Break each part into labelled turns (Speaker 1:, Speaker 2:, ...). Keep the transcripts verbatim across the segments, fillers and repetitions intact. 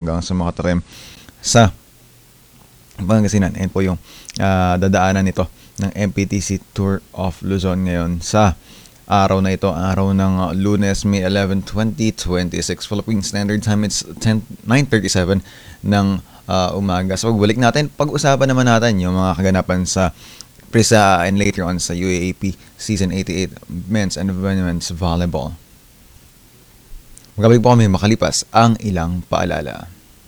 Speaker 1: hanggang sa Makatarem sa Pangasinan. Ayan po yung uh, dadaanan nito ng M P T C Tour of Luzon ngayon sa araw na ito, araw ng Lunes, May eleventh, twenty twenty-six. Philippine Standard Time, it's nine thirty-seven ng uh, umaga. So pagbalik natin, pag-usapan naman natin yung mga kaganapan sa Prisa and later on sa U A A P Season eighty-eight Men's and Women's Volleyball. Magkabalik po kami makalipas ang ilang paalala.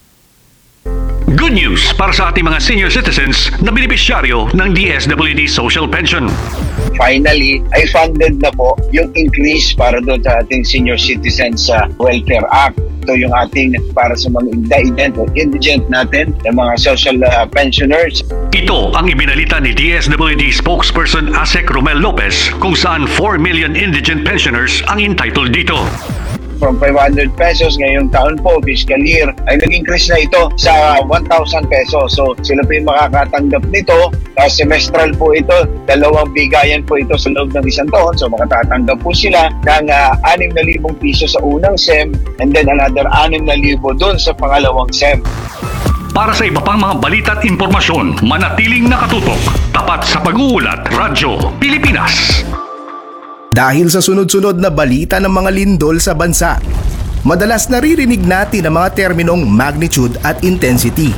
Speaker 2: Good news para sa ating mga senior citizens na benepisyaryo ng D S W D Social Pension.
Speaker 3: Finally, ay funded na po yung increase para doon sa ating senior citizens sa Welfare Act. Ito yung ating para sa mga indigent o indigent natin, yung mga social uh, pensioners.
Speaker 2: Ito ang ibinalita ni D S W D spokesperson Asek Romel Lopez kung saan four million indigent pensioners ang entitled dito.
Speaker 3: From five hundred pesos ngayong taon po, fiscal year, ay nag-increase na ito sa one thousand pesos. So sila po yung makakatanggap nito. Uh, semestral po ito, dalawang bigayan po ito sa loob ng isang taon. So makatatanggap po sila ng uh, six thousand piso sa unang S E M and then another six thousand doon sa pangalawang S E M.
Speaker 2: Para sa iba pang mga balita at impormasyon, manatiling nakatutok. Tapat sa pag-uulat, Radyo Pilipinas.
Speaker 4: Dahil sa sunod-sunod na balita ng mga lindol sa bansa, madalas naririnig natin ang mga terminong magnitude at intensity.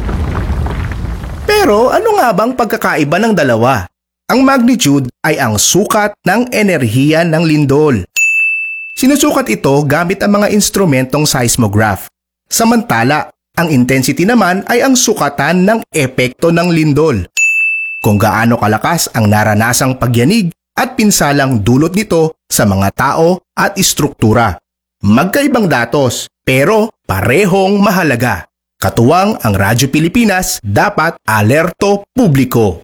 Speaker 4: Pero ano nga bang pagkakaiba ng dalawa? Ang magnitude ay ang sukat ng enerhiya ng lindol. Sinusukat ito gamit ang mga instrumentong seismograph. Samantala, ang intensity naman ay ang sukatan ng epekto ng lindol. Kung gaano kalakas ang naranasang pagyanig at pinsalang dulot nito sa mga tao at istruktura. Magkaibang datos, pero parehong mahalaga. Katuwang ang Radyo Pilipinas, dapat alerto publiko.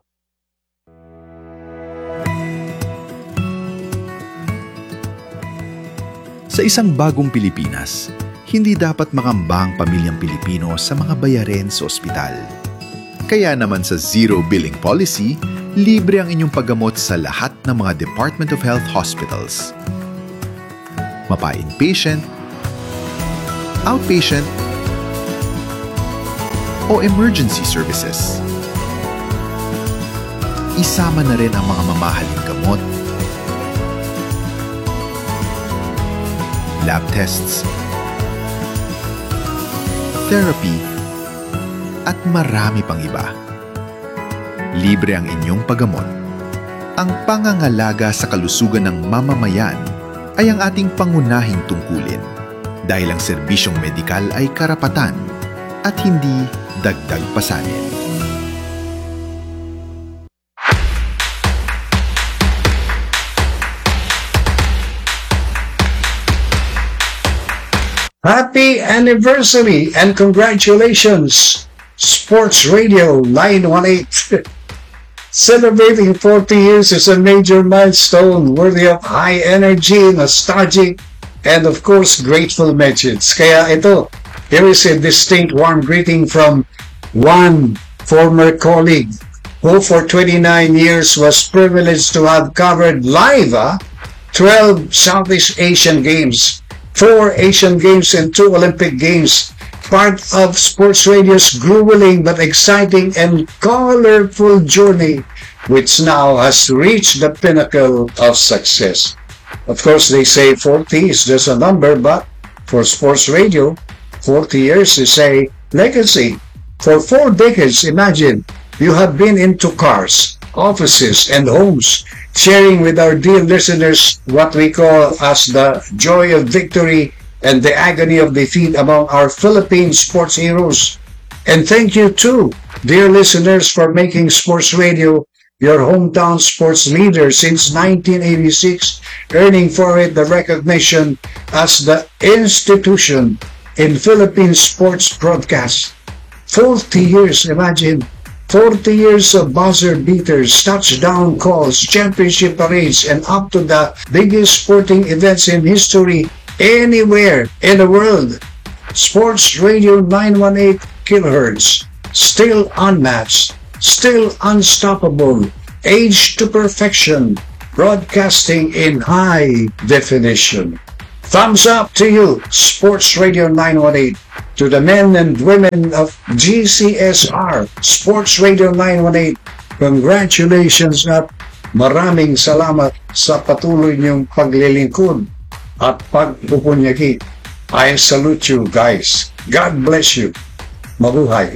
Speaker 5: Sa isang bagong Pilipinas, hindi dapat makamba ang pamilyang Pilipino sa mga bayarin sa ospital. Kaya naman sa Zero Billing Policy, libre ang inyong paggamot sa lahat ng mga Department of Health hospitals. Mapa-inpatient, outpatient, o emergency services. Isama na rin ang mga mamahaling gamot, lab tests, therapy, at marami pang iba. Libre ang inyong paggamot. Ang pangangalaga sa kalusugan ng mamamayan ay ang ating pangunahing tungkulin dahil ang serbisyong medikal ay karapatan at hindi dagdag pasanin.
Speaker 6: Happy anniversary and congratulations, Sports Radio nine one eight. Celebrating forty years is a major milestone worthy of high energy, nostalgic, and of course, grateful mentions. Kaya ito, here is a distinct warm greeting from one former colleague who for twenty-nine years was privileged to have covered live uh, twelve Southeast Asian Games, four Asian Games, and two Olympic Games. Part of Sports Radio's grueling but exciting and colorful journey, which now has reached the pinnacle of success. Of course, they say forty is just a number, but for Sports Radio, forty years is a legacy. For four decades, imagine, you have been into cars, offices, and homes, sharing with our dear listeners what we call as the joy of victory and the agony of defeat among our Philippine sports heroes. And thank you too, dear listeners, for making Sports Radio your hometown sports leader since nineteen eighty-six, earning for it the recognition as the institution in Philippine sports broadcast. forty years, imagine. forty years of buzzer beaters, touchdown calls, championship parades, and up to the biggest sporting events in history anywhere in the world. Sports Radio nine one eight kilohertz, still unmatched, still unstoppable, aged to perfection, broadcasting in high definition. Thumbs up to you, Sports Radio nine one eight. To the men and women of G C S R, Sports Radio nine one eight, congratulations at maraming salamat sa patuloy niyong paglilingkod at pagpupunyagi. I salute you guys. God bless you. Mabuhay.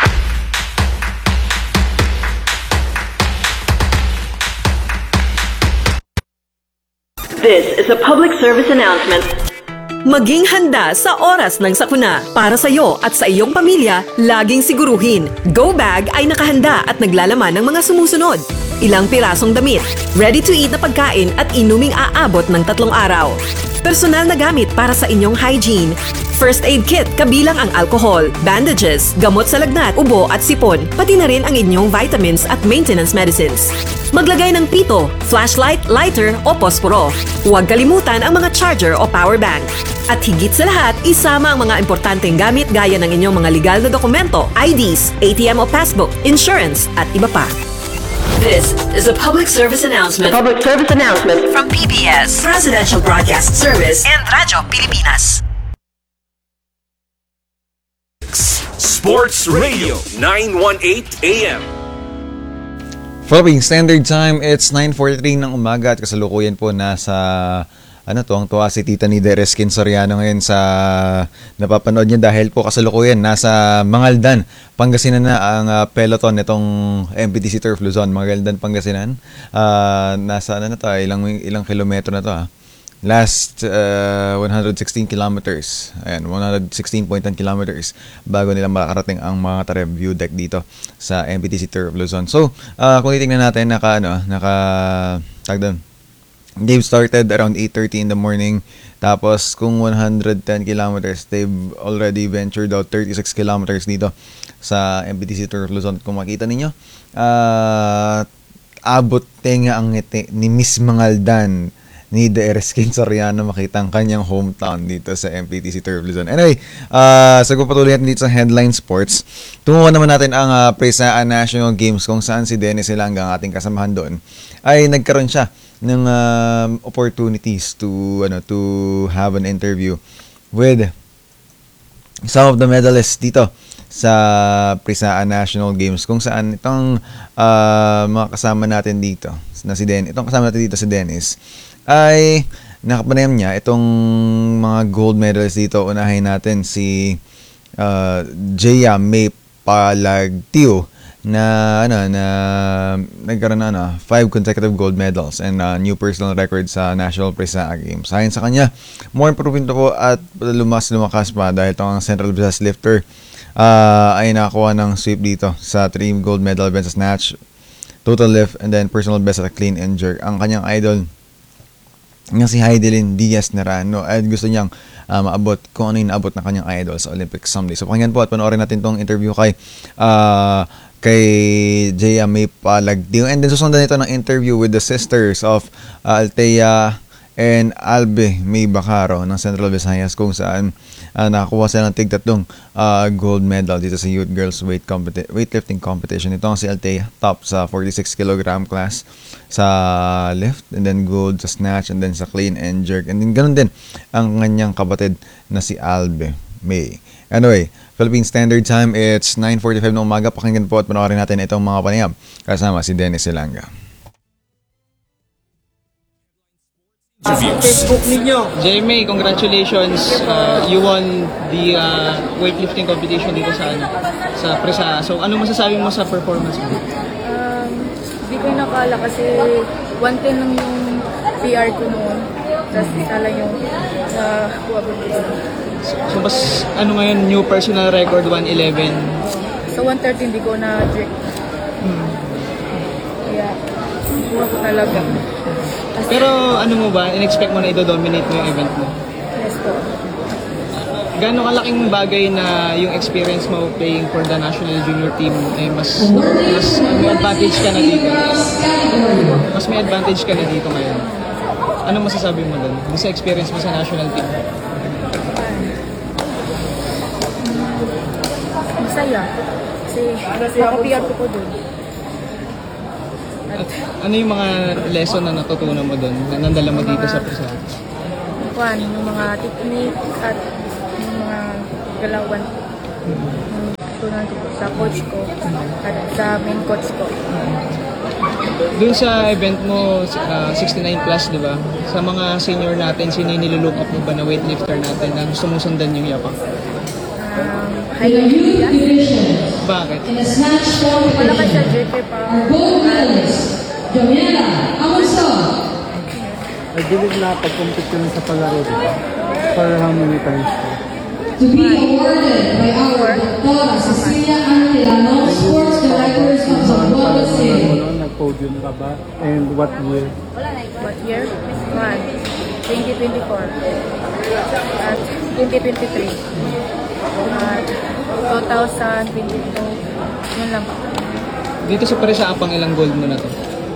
Speaker 7: This is a public service announcement.
Speaker 8: Maging handa sa oras ng sakuna. Para sa iyo at sa iyong pamilya, laging siguruhin, Go Bag ay nakahanda at naglalaman ng mga sumusunod. Ilang pirasong damit, ready-to-eat na pagkain at inuming aabot ng tatlong araw. Personal na gamit para sa inyong hygiene. First aid kit kabilang ang alcohol, bandages, gamot sa lagnat, ubo at sipon, pati na rin ang inyong vitamins at maintenance medicines. Maglagay ng pito, flashlight, lighter o posporo. Huwag kalimutan ang mga charger o power bank. At higit sa lahat, isama ang mga importanteng gamit gaya ng inyong mga legal na dokumento, I Ds, A T M o passbook, insurance at iba pa.
Speaker 7: This is a public service announcement. Public service announcement
Speaker 8: From P B S, Presidential Broadcast Service and Radyo Pilipinas.
Speaker 9: Sports Radio nine eighteen A M.
Speaker 1: Philippine Standard Time, it's nine forty-three ng umaga at kasalukuyan po nasa ano to, ang tuwa si Tita ni Dereskin Soriano ngayon sa napapanood niya dahil po kasalukuyan nasa Mangaldan, Pangasinan na ang uh, peloton nitong M P T C Turf Luzon, Mangaldan, Pangasinan. Uh, nasa ano na to, ilang ilang kilometro na to ah. Last uh, one hundred sixteen kilometers. Ayan, one hundred sixteen point one kilometers bago nila makarating ang mga review deck dito sa M P T C Turf Luzon. So, uh, kung titingnan natin, naka, ano, naka, tag doon, game started around eight thirty in the morning. Tapos, kung one hundred ten kilometers, they've already ventured out thirty-six kilometers dito sa M P T C Turf Luzon. Kung makita ninyo, uh, abot tenga ang ngiti ni Miss Mangaldan ni Dereskin Soriano makita ang kanyang hometown dito sa M P T C Turf Luzon. Anyway, uh, sa patuloy natin dito sa Headline Sports, tunguhan naman natin ang uh, Presaan National Games kung saan si Dennis Silanga, ang ating kasamahan doon, ay nagkaroon siya ng uh, opportunities to ano to have an interview with some of the medalists dito sa Presaan National Games kung saan itong uh, mga kasama natin dito na si Den, itong kasama natin dito si Dennis ay nakapanayam niya itong mga gold medalists dito. Unahin natin si uh, Jaya May Palagtio na ano na nagkaroon na ano, five consecutive gold medals and uh, new personal record sa National Presaan Games. Ayon sa kanya, more improvement po at lumas lumakas pa dahil itong Central Visayas lifter uh, ay nakakuha ng sweep dito sa three gold medal events sa snatch, total lift, and then personal best at clean and jerk. Ang kanyang idol nga si Heidelin Diaz Nerano at gusto niyang uh, maabot kung ano yung naabot ng kanyang idol sa Olympics someday. So pakinggan po at panoorin natin tong interview kay uh, kay Jaya May Palagtio, and then susundan nito ng interview with the sisters of uh, Althea and Albe May Bacaro ng Central Visayas kung saan uh, nakakuha sila ng tig-tatlong uh, gold medal dito sa Youth Girls weight competi- weightlifting competition. Ito ang si Althea, top sa forty-six kilogram class sa lift, and then gold sa snatch, and then sa clean and jerk, and then ganun din ang kanyang kapatid na si Albe May. Anyway, Philippine Standard Time, it's nine forty-five ng umaga. Pakinggan po at panoorin natin itong mga panayam kasama si Dennis Silanga.
Speaker 10: Facebook ninyo. Jamie, congratulations. Uh, you won the uh, weightlifting competition dito sa ano, sa Presa. So, ano masasabi mo sa performance mo?
Speaker 11: Um, Hindi ko nakala kasi one ten lang yung P R ko noon. Tapos isa lang yung sa kuwabot ko.
Speaker 10: So, so, mas ano ngayon, new personal record, one eleven?
Speaker 11: Sa one thirty hindi ko na-jerk.
Speaker 10: Hmm.
Speaker 11: Kaya, kuha ko talaga.
Speaker 10: Pero ano mo ba, in-expect mo na i-dominate mo yung event mo?
Speaker 11: Yes po.
Speaker 10: Gano'ng kalaking bagay na yung experience mo playing for the national junior team eh mas mas may advantage ka na dito. Mas may advantage ka na dito ngayon. Ano masasabi mo doon? Sa experience mo sa national team?
Speaker 11: Masaya. Kasi naka-P R ko po doon.
Speaker 10: At ano yung mga lesson na natutunan mo doon na nandala mo dito sa Presa?
Speaker 11: kuan, yung mga technique at yung mga galawan. Yung tunan ko po sa coach ko at sa main coach ko.
Speaker 10: Doon sa event mo, uh, sixty-nine plus, di ba? Sa mga senior natin, sino yung nilulook up mo ba na weightlifter natin na gusto mong sundan yung yapak?
Speaker 11: Um, highlight yes.
Speaker 10: Bakit?
Speaker 11: Wala ka siya, J P pa.
Speaker 12: I believe na pag-compete ka sa palaro, di ba? For how many times?
Speaker 13: To be awarded by our Doctor Cecilia Antilano, Sports Directors of Zamboanga City.
Speaker 12: Nag-podium ka ba? And what year?
Speaker 11: What year? One. twenty twenty-four. At twenty twenty-three. At twenty twenty-two. Yun lang.
Speaker 10: Dito sa Parisa Apang, ilang gold mo na to?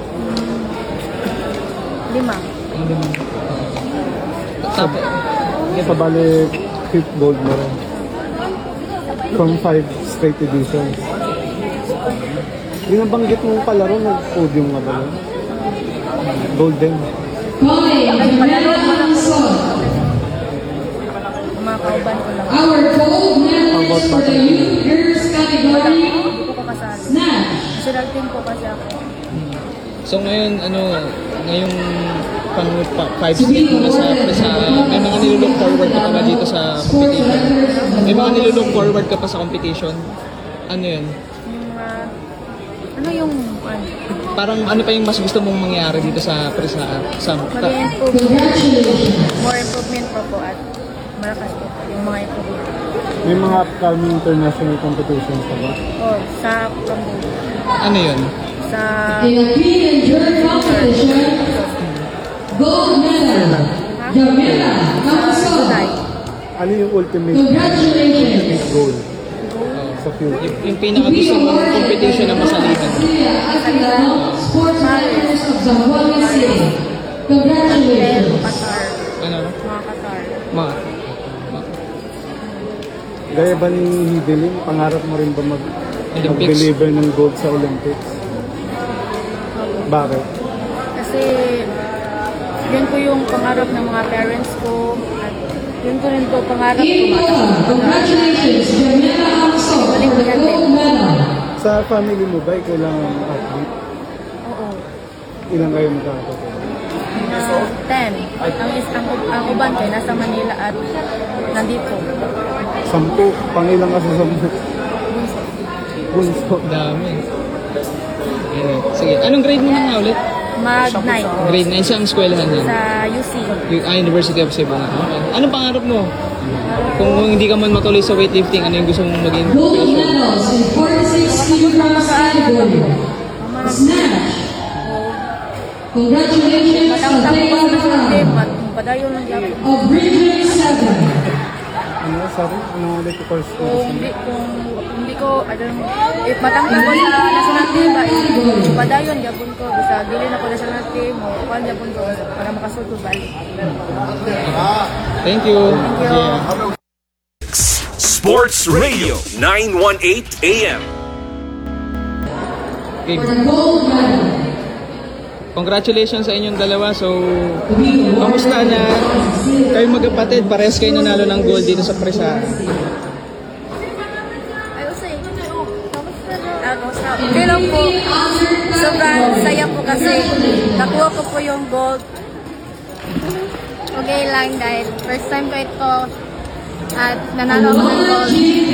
Speaker 11: Lima.
Speaker 10: Lima. Tapos,
Speaker 12: sa bali, fifth gold mo rin. From five straight editions. Yung nabanggit mong palaro, nag-podium nga ba yun? Golden.
Speaker 11: Mga kauban ko lang.
Speaker 13: Our gold medalist for the youth girls category.
Speaker 11: Hindi ko pa kasali. National team ko kasi ako.
Speaker 10: so ngayon, ano, ngayong pang five step mo na sa Parisa, may mga nilulook forward ka pa ba dito sa competition? May mga nilulook forward ka pa sa competition? Ano yun?
Speaker 11: Yung, uh, ano yung, ano?
Speaker 10: Parang ano pa yung mas gusto mong mangyari dito sa Parisa? Sa,
Speaker 11: Mag-improve. More improvement pa po at malakas po yung mga improvement.
Speaker 12: May mga upcoming international competitions pa ba?
Speaker 11: Oh, sa Cambodia.
Speaker 10: Ano yun?
Speaker 11: Sa
Speaker 13: European Jury Competition. Gold medal. Jamila Kamuso.
Speaker 12: Ano yung ultimate
Speaker 13: Congratulations.
Speaker 12: goal sa future?
Speaker 10: Yung, yung pinaka-gusto mong competition na masalihan.
Speaker 13: Sports Directors of Zamboanga City. Congratulations.
Speaker 11: Qatar.
Speaker 10: Ano?
Speaker 11: Mga Qatar.
Speaker 10: Ma.
Speaker 12: Gaya ba ni Hideline, pangarap mo rin ba mag
Speaker 10: Olympics?
Speaker 12: mag-deliver ng gold sa Olympics? Bakit?
Speaker 11: Kasi yun po yung pangarap ng mga parents ko at yun ko rin po pangarap ko.
Speaker 13: Congratulations, Jamila Kamuso. Gold medal.
Speaker 12: Sa family mo ba, ikaw lang ang athlete?
Speaker 11: Oo.
Speaker 12: Ilan kayo magkakapatid?
Speaker 11: Uh, ten. Ang isang ang uban ko nasa Manila at nandito.
Speaker 12: Sampu. Pangilang ka sa sampu? Bunso.
Speaker 10: Dami. Anyway, sige. Anong grade mo na nga ulit?
Speaker 11: Mag nine.
Speaker 10: Grade nine. Saan eskwelahan yan?
Speaker 11: Sa U C.
Speaker 10: Yung ah, University of Cebu. Okay. Anong pangarap mo? Kung, kung hindi ka man matuloy sa weightlifting, ano yung gusto mong maging
Speaker 13: Gold
Speaker 10: profession?
Speaker 13: medals in forty-six kilograms category. Snatch. Congratulations,
Speaker 11: Matang-tapos
Speaker 13: Andrea
Speaker 11: na sa
Speaker 13: Navarro
Speaker 11: team. Padayon ng gabi.
Speaker 13: of Region seven.
Speaker 12: Ano, sorry? Anong ulit yung course ko?
Speaker 11: Kung hindi, kung hindi ko, I don't know, if matang-tapos sa national team, ba, eh, padayon, gabon ko. Bisa, gilin ako national team, o kuhan gabon ko para makasulto balik.
Speaker 10: Thank you.
Speaker 11: Thank you.
Speaker 10: Yeah.
Speaker 9: Sports Radio nine eighteen A M.
Speaker 10: Okay.
Speaker 13: For the gold medal.
Speaker 10: Congratulations sa inyong dalawa. So, kamusta na kayo magkapatid? Parehas kayo nanalo ng gold dito sa Parisa.
Speaker 11: Hindi lang po, sobrang saya po kasi nakuha ko po yung gold. Okay lang dahil first time ko ito at nanalo ako ng gold.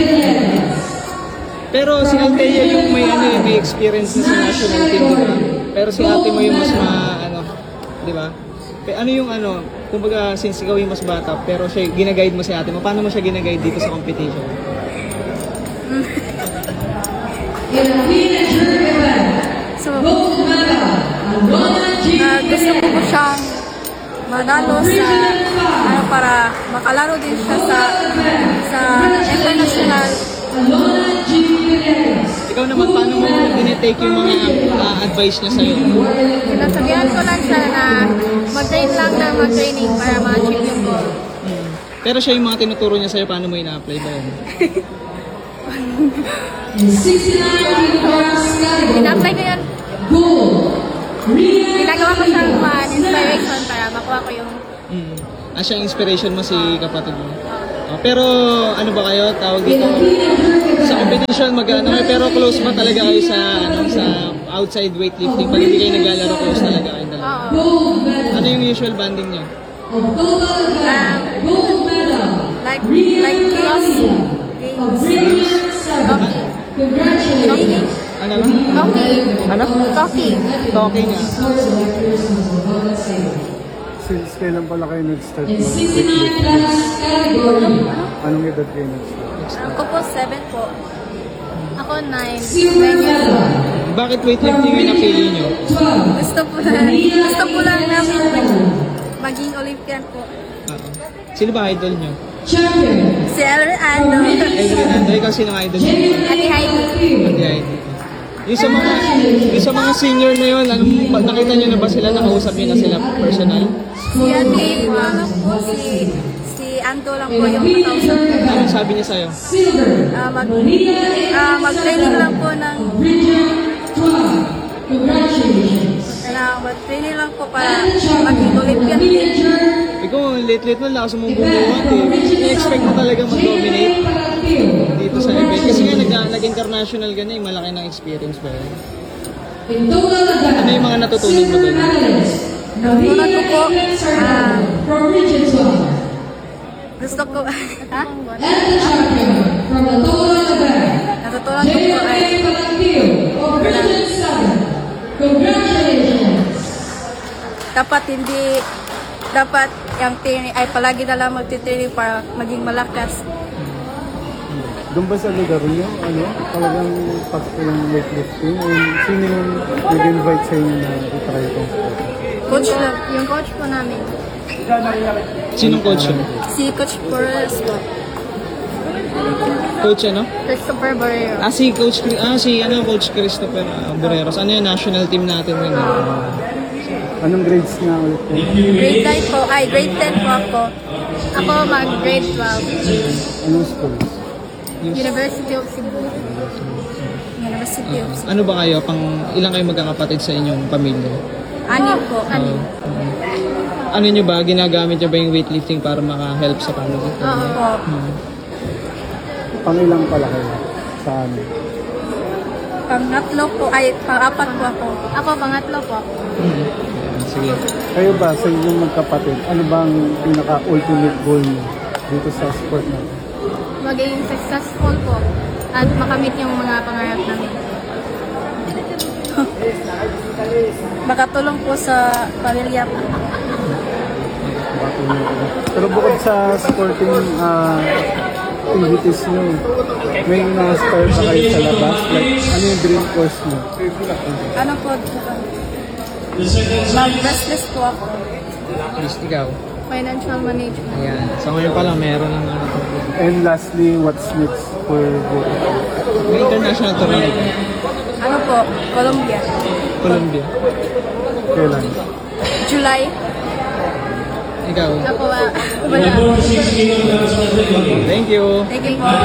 Speaker 10: Pero si Althea yung may ano yung may experience na sa national team, di ba? Pero si ate mo yung mas ma ano, di ba? Pe- Ano yung ano, kumbaga since ikaw yung mas bata, pero siya gina-guide mo si ate mo. Paano mo siya gina-guide dito sa competition?
Speaker 11: So, uh, gusto ko po siyang manalo sa ano para makalaro din siya sa sa international.
Speaker 10: Ikaw naman, paano mo tinitake yung mga uh, advice niya sa'yo?
Speaker 11: Sinasabihan ko lang siya na mag-train lang na mag-training para ma-achieve yung goal.
Speaker 10: Hmm. Pero siya yung mga tinuturo niya sa'yo, paano mo ina-apply ba yun?
Speaker 11: Ina-apply ko yan. Ginagawa ko siyang mga inspiration para makuha ko yung
Speaker 10: Hmm. Ah, siya inspiration mo si kapatid mo. Ah, pero ano ba kayo? Tawag dito sa competition mag-ano kayo, pero close ba talaga kayo sa ano sa outside weightlifting? Pag hindi kayo naglalaro, close talaga kayo dalawa. Ano yung usual banding niyo?
Speaker 11: Um, like like games. Games. Talking.
Speaker 10: Ano lang?
Speaker 11: Talking.
Speaker 10: Ano?
Speaker 11: Talking.
Speaker 10: Talking nga.
Speaker 12: Since kailan pala kayo nag-start mo? Anong edad kayo nag-start?
Speaker 11: Ako po seven po. Ako nine. nine years old.
Speaker 10: Bakit weightlifting yung napili niyo?
Speaker 11: Gusto po lang. Gusto po lang namin mag- maging Olympian po.
Speaker 10: Sino ba idol niyo?
Speaker 11: Si Elrin Ando.
Speaker 10: Elrin Ando, ikaw sino ang idol niyo?
Speaker 11: Ate Heidi.
Speaker 10: Ate Heidi. Yung sa mga yung sa mga senior na yun, anong, nakita niyo na ba sila, nakausap niyo na sila personal?
Speaker 11: Si Ate, ano po, si si Ando lang po yung nakausap ko.
Speaker 10: Anong sabi niya sa'yo?
Speaker 11: Uh, mag, uh, mag-training lang po ng na mag-training lang po para maging Olympian.
Speaker 10: Ikaw, late-late na lakas mong bumuhat eh. I-expect mo talaga mag-dominate dito sa event. Kasi nga nag- nag-international ka na eh, malaki ng experience ba yun? Ano yung mga natutunan mo doon?
Speaker 11: Natutunan ko po, ah, gusto ko, ha? Natutunan ko po ay, dapat hindi, dapat yung training ay palagi na lang magtitraining para maging malakas.
Speaker 12: Doon ba sa lugar niyo, ano, talagang pag yung weightlifting, o sino yung nag-invite sa inyo na itry itong sport?
Speaker 11: Coach lang, yung coach po namin.
Speaker 10: Sinong coach yun?
Speaker 11: Si Coach Porres po.
Speaker 10: Coach ano?
Speaker 11: Christopher Barrero.
Speaker 10: Ah, si Coach, Chri- ah, si ano, Coach Christopher uh, Boreros. Ano yung national team natin rin? Uh?
Speaker 12: Anong grades na ulit?
Speaker 11: Grade nine po, ay grade ten po ako. Ako mag-grade twelve.
Speaker 12: Anong schools?
Speaker 11: University of Cebu. University of Cebu.
Speaker 10: Ano ba kayo? Pang ilang kayo magkakapatid sa inyong pamilya?
Speaker 11: Anim po, anim.
Speaker 10: Ano nyo ba? Ginagamit nyo ba yung weightlifting para maka-help sa pamilya?
Speaker 11: Oo po.
Speaker 10: Hmm.
Speaker 12: Pangilang pala kayo sa ano?
Speaker 11: Pangatlo po, ay pang-apat po ako. Ako, pangatlo po ako.
Speaker 10: Hmm. Sige.
Speaker 12: Kayo ba, sa inyong magkapatid, ano bang pinaka-ultimate goal niyo dito sa sport natin?
Speaker 11: Maging successful po at makamit yung mga pangarap namin. Makatulong po sa pamilya po.
Speaker 12: Pero bukod sa sporting uh, activities nyo, may na-start na kayo sa labas? Like, ano yung dream course nyo?
Speaker 11: Ano po? Mag-restless po ako.
Speaker 10: Please, ikaw.
Speaker 11: Financial management.
Speaker 10: Ayan. So ngayon pa lang meron ng ano.
Speaker 12: And lastly, what's next for both?
Speaker 10: May international tournament.
Speaker 11: Ano po? Colombia.
Speaker 10: Colombia.
Speaker 12: Kailan?
Speaker 11: July.
Speaker 10: Ikaw.
Speaker 11: Ako, uh, wala.
Speaker 10: Thank you.
Speaker 11: Thank you po.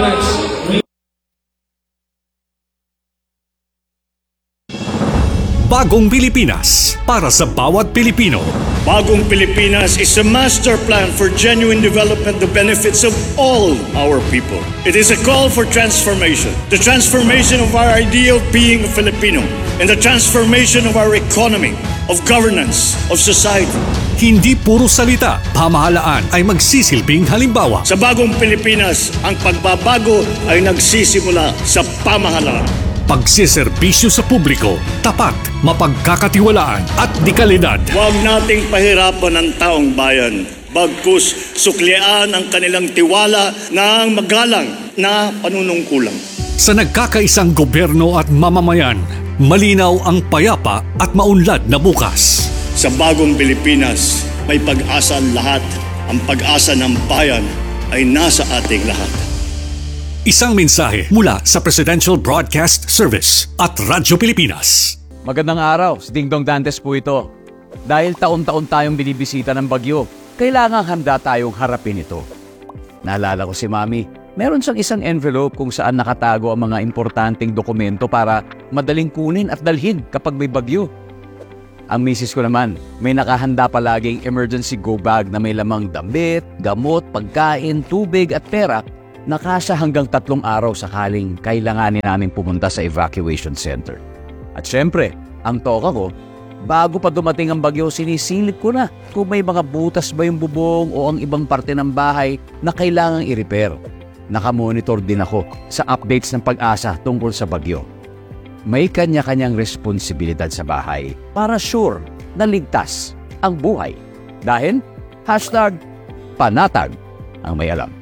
Speaker 2: Bagong Pilipinas para sa bawat Pilipino.
Speaker 14: Bagong Pilipinas is a master plan for genuine development that benefits of all our people. It is a call for transformation. The transformation of our idea of being a Filipino and the transformation of our economy, of governance, of society.
Speaker 2: Hindi puro salita, pamahalaan ay magsisilbing halimbawa.
Speaker 14: Sa Bagong Pilipinas, ang pagbabago ay nagsisimula sa pamahalaan.
Speaker 2: Pagsiservisyo sa publiko, tapat, mapagkakatiwalaan at dekalidad.
Speaker 14: Huwag nating pahirapan ang taong bayan. Bagkus, suklian ang kanilang tiwala ng magalang na panunungkulan.
Speaker 2: Sa nagkakaisang gobyerno at mamamayan, malinaw ang payapa at maunlad na bukas.
Speaker 14: Sa Bagong Pilipinas, may pag-asa ang lahat. Ang pag-asa ng bayan ay nasa ating lahat.
Speaker 2: Isang mensahe mula sa Presidential Broadcast Service at Radyo Pilipinas.
Speaker 15: Magandang araw, si Dingdong Dantes po ito. Dahil taon-taon tayong binibisita ng bagyo, kailangang handa tayong harapin ito. Naalala ko si Mami, meron siyang isang envelope kung saan nakatago ang mga importanteng dokumento para madaling kunin at dalhin kapag may bagyo. Ang misis ko naman, may nakahanda palaging emergency go bag na may lamang damit, gamot, pagkain, tubig at pera na kasya hanggang tatlong araw sakaling kailanganin namin pumunta sa evacuation center. At syempre, ang toka ko, bago pa dumating ang bagyo, sinisilip ko na kung may mga butas ba yung bubong o ang ibang parte ng bahay na kailangang i-repair. Nakamonitor din ako sa updates ng Pag-asa tungkol sa bagyo. May kanya-kanyang responsibilidad sa bahay para sure na ligtas ang buhay. Dahil hashtag panatag ang may alam.